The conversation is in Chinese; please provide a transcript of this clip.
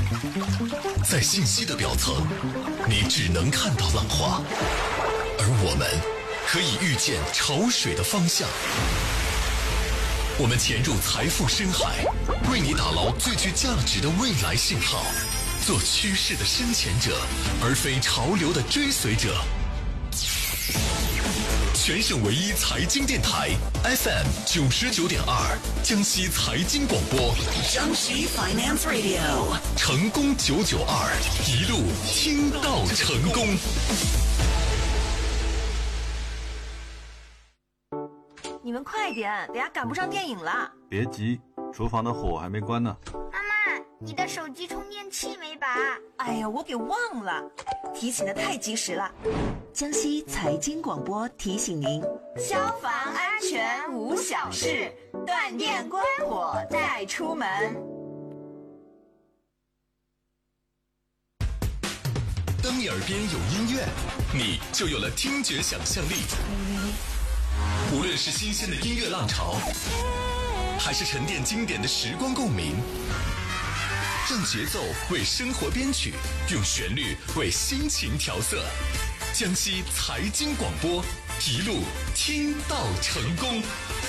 在信息的表层，你只能看到浪花，而我们可以预见潮水的方向。我们潜入财富深海，为你打捞最具价值的未来信号，做趋势的深潜者，而非潮流的追随者。全省唯一财经电台 FM 99.2，江西财经广播， 江西 Finance Radio， 成功992，一路听到成功。 你们快点，等下赶不上电影了。 别急，厨房的火还没关呢。 妈妈，你的手机充电器没拔？ 哎呀，我给忘了，提醒的太及时了。 江西财经广播提醒您： 消防安全无小事，断电关火再出门。 当你耳边有音乐，你就有了听觉想象力。无论是新鲜的音乐浪潮，还是沉淀经典的时光共鸣，让节奏为生活编曲，用旋律为心情调色。江西财经广播，一路听到成功。